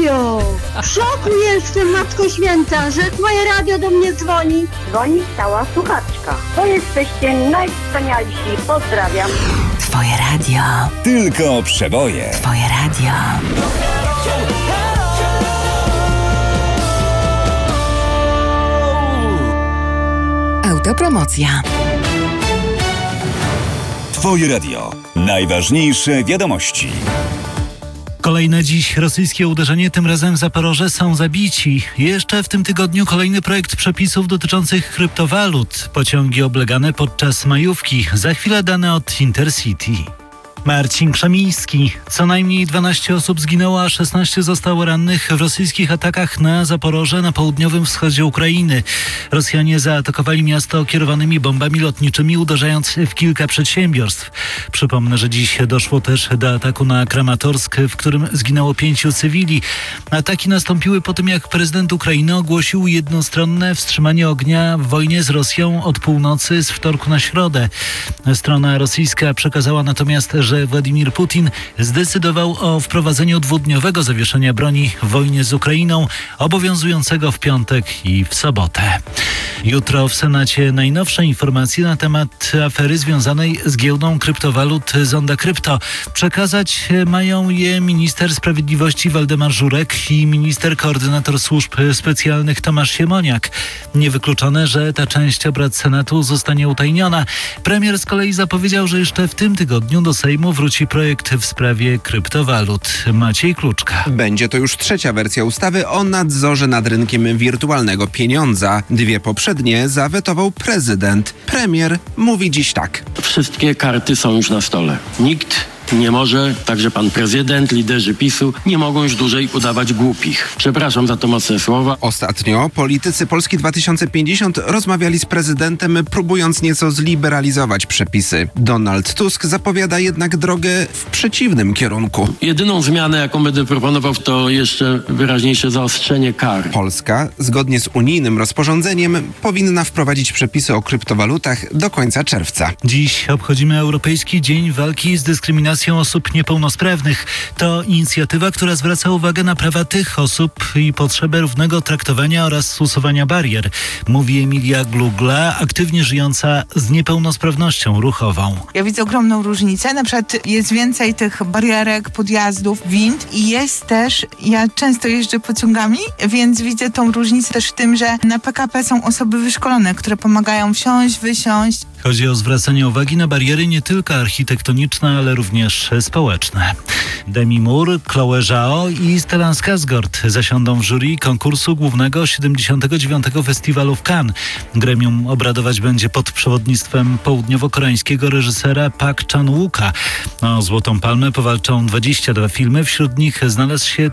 radio! W szoku jestem, Matko Święta, że twoje radio do mnie dzwoni. Dzwoni stała słuchaczka. To jesteście najwspanialsi. Pozdrawiam. Twoje radio. Tylko przeboje. Twoje radio. Autopromocja. Twoje radio. Najważniejsze wiadomości. Kolejne dziś rosyjskie uderzenie, tym razem w Zaporoże, są zabici. Jeszcze w tym tygodniu kolejny projekt przepisów dotyczących kryptowalut. Pociągi oblegane podczas majówki. Za chwilę dane od Intercity. Marcin Krzemiński. Co najmniej 12 osób zginęło, a 16 zostało rannych w rosyjskich atakach na Zaporoże na południowym wschodzie Ukrainy. Rosjanie zaatakowali miasto kierowanymi bombami lotniczymi, uderzając w kilka przedsiębiorstw. Przypomnę, że dziś doszło też do ataku na Kramatorsk, w którym zginęło 5 cywili. Ataki nastąpiły po tym, jak prezydent Ukrainy ogłosił jednostronne wstrzymanie ognia w wojnie z Rosją od północy z wtorku na środę. Strona rosyjska przekazała natomiast, że Władimir Putin zdecydował o wprowadzeniu dwudniowego zawieszenia broni w wojnie z Ukrainą, obowiązującego w piątek i w sobotę. Jutro w Senacie najnowsze informacje na temat afery związanej z giełdą kryptowalut Zonda Krypto. Przekazać mają je minister sprawiedliwości Waldemar Żurek i minister koordynator służb specjalnych Tomasz Siemoniak. Niewykluczone, że ta część obrad Senatu zostanie utajniona. Premier z kolei zapowiedział, że jeszcze w tym tygodniu do Sejmu wróci projekt w sprawie kryptowalut. Maciej Kluczka. Będzie to już trzecia wersja ustawy o nadzorze nad rynkiem wirtualnego pieniądza. 2 poprzednie zawetował prezydent. Premier mówi dziś tak. Wszystkie karty są już na stole. Nikt nie może, także pan prezydent, liderzy PiS-u nie mogą już dłużej udawać głupich. Przepraszam za to mocne słowa. Ostatnio politycy Polski 2050 rozmawiali z prezydentem, próbując nieco zliberalizować przepisy. Donald Tusk zapowiada jednak drogę w przeciwnym kierunku. Jedyną zmianę, jaką będę proponował, to jeszcze wyraźniejsze zaostrzenie kar. Polska, zgodnie z unijnym rozporządzeniem, powinna wprowadzić przepisy o kryptowalutach do końca czerwca. Dziś obchodzimy Europejski Dzień Walki z Dyskryminacją osób niepełnosprawnych. To inicjatywa, która zwraca uwagę na prawa tych osób i potrzebę równego traktowania oraz usuwania barier, mówi Emilia Glugla, aktywnie żyjąca z niepełnosprawnością ruchową. Ja widzę ogromną różnicę. Na przykład jest więcej tych barierek, podjazdów, wind i jest też, ja często jeżdżę pociągami, więc widzę tą różnicę też w tym, że na PKP są osoby wyszkolone, które pomagają wsiąść, wysiąść. Chodzi o zwracanie uwagi na bariery nie tylko architektoniczne, ale również społeczne. Demi Moore, Chloe Zhao i Stellan Skarsgård zasiądą w jury konkursu głównego 79. Festiwalu w Cannes. Gremium obradować będzie pod przewodnictwem południowo-koreańskiego reżysera Park Chan-wooka. O Złotą Palmę powalczą 22 filmy, wśród nich znalazł się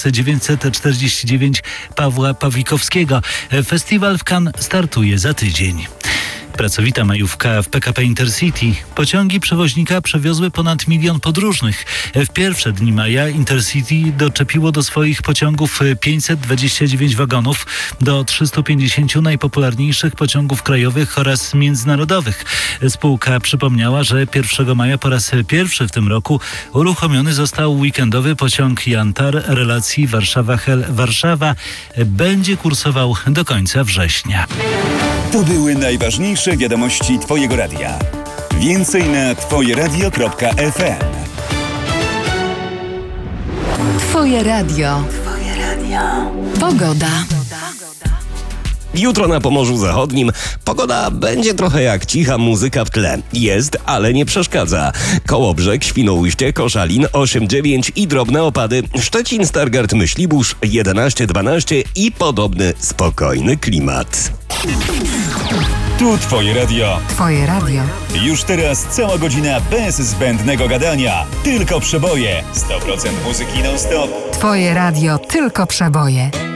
1949 Pawła Pawlikowskiego. Festiwal w Cannes startuje za tydzień. Pracowita majówka w PKP Intercity. Pociągi przewoźnika przewiozły ponad 1 000 000 podróżnych. W pierwsze dni maja Intercity doczepiło do swoich pociągów 529 wagonów do 350 najpopularniejszych pociągów krajowych oraz międzynarodowych. Spółka przypomniała, że 1 maja po raz pierwszy w tym roku uruchomiony został weekendowy pociąg Jantar relacji Warszawa-Hel-Warszawa. Będzie kursował do końca września. To były najważniejsze wiadomości Twojego radia. Więcej na twojeradio.fm. Twoje radio. Twoje radio. Pogoda. Jutro na Pomorzu Zachodnim pogoda będzie trochę jak cicha muzyka w tle. Jest, ale nie przeszkadza. Kołobrzeg, Świnoujście, Koszalin 8-9 i drobne opady. Szczecin, Stargard, Myślibórz 11-12 i podobny spokojny klimat. Tu Twoje radio. Twoje radio. Już teraz cała godzina bez zbędnego gadania. Tylko przeboje. 100% muzyki non-stop. Twoje radio, tylko przeboje.